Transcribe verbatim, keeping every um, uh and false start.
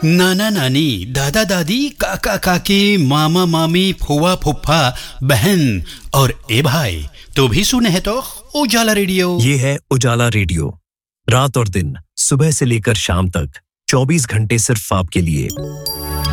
नाना नानी, दादा दादी, काका काकी, मामा मामी, फुआ फुफ्फा, बहन और ए भाई, तो भी सुने है तो उजाला रेडियो। ये है उजाला रेडियो, रात और दिन, सुबह से लेकर शाम तक, चौबीस घंटे सिर्फ आपके लिए।